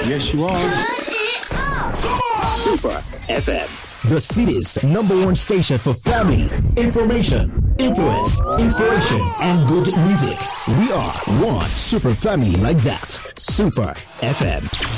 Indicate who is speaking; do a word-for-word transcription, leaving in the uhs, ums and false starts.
Speaker 1: Yes, you are.
Speaker 2: Super F M, the city's number one station for family, information, influence, inspiration, and good music. We are one super family like that. Super F M.